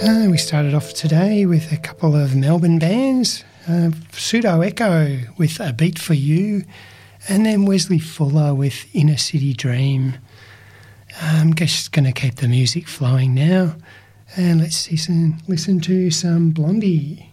We started off today with a couple of Melbourne bands, Pseudo Echo with A Beat For You, and then Wesley Fuller with Inner City Dream. I'm just going to keep the music flowing now, and let's listen to some Blondie.